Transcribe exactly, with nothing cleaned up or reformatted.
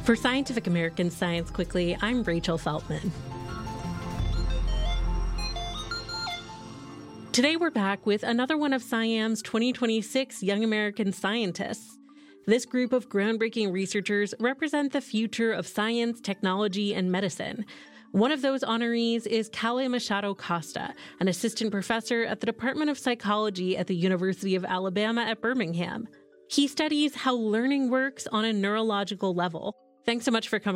For Scientific American Science Quickly, I'm Rachel Feltman. Today we're back with another one of SciAm's twenty twenty-six Young American Scientists. This group of groundbreaking researchers represent the future of science, technology, and medicine. One of those honorees is Kalle Machado Costa, an assistant professor at the Department of Psychology at the University of Alabama at Birmingham. He studies how learning works on a neurological level. Thanks so much for coming